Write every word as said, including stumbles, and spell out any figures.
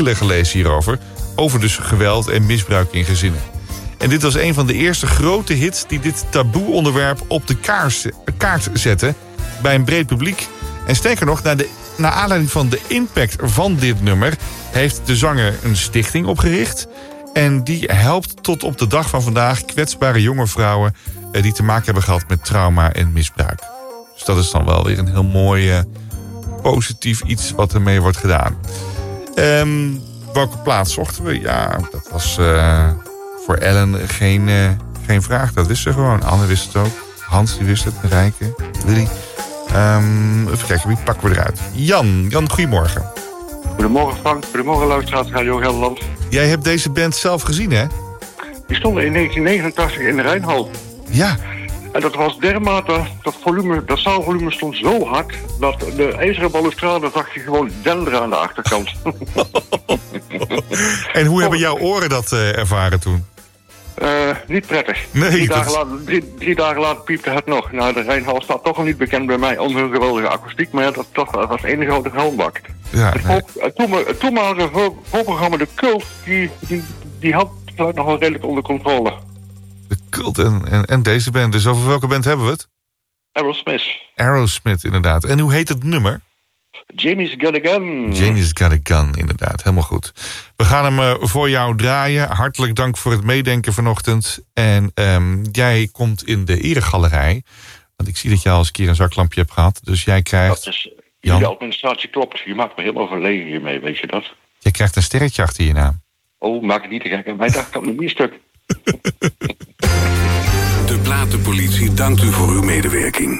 artikelen gelezen hierover. Over dus geweld en misbruik in gezinnen. En dit was een van de eerste grote hits die dit taboe-onderwerp op de kaars, kaart zette bij een breed publiek. En sterker nog, naar, de, naar aanleiding van de impact van dit nummer heeft de zanger een stichting opgericht. En die helpt tot op de dag van vandaag kwetsbare jonge vrouwen eh, die te maken hebben gehad met trauma en misbruik. Dus dat is dan wel weer een heel mooi, uh, positief iets wat ermee wordt gedaan. Um, welke plaats zochten we? Ja, dat was uh, voor Ellen geen, uh, geen vraag. Dat wist ze gewoon. Anne wist het ook. Hans die wist het. Rijke. Willy. Um, even kijken, wie pakken we eruit? Jan. Jan, goedemorgen. Goedemorgen Frank. Goedemorgen luisteraars Radio Gelderland. Jij hebt deze band zelf gezien, hè? Die stonden in negentien negenentachtig in de Rijnhal. Ja. En dat was dermate, dat volume, dat zaalvolume stond zo hard, dat de ijzeren balustrade zag je gewoon denderen aan de achterkant. En hoe hebben jouw oren dat uh, ervaren toen? Uh, niet prettig. Nee, drie, dat... dagen later, drie, drie dagen later piepte het nog. Nou, de Rijnhal staat toch al niet bekend bij mij om hun geweldige akoestiek, maar ja, dat, toch, dat was één grote galmbak. Ja, het, nee. voor, het, toen, het toenmalige voor, voorprogramma De Cult, die, die, die had het geluid nog wel redelijk onder controle. De Cult en, en, en deze band. Dus over welke band hebben we het? Aerosmith. Aerosmith, inderdaad. En hoe heet het nummer? Jamie's Got a Gun. Jamie's Got a Gun, inderdaad. Helemaal goed. We gaan hem uh, voor jou draaien. Hartelijk dank voor het meedenken vanochtend. En um, jij komt in de eregalerij. Want ik zie dat je al eens een keer een zaklampje hebt gehad. Dus jij krijgt... Dat is, Jan? de administratie klopt. Je maakt me helemaal verlegen hiermee, weet je dat? Jij krijgt een sterretje achter je naam. Oh, maak het niet te gek. Mijn dag kan nog niet stuk. De Platenpolitie dankt u voor uw medewerking.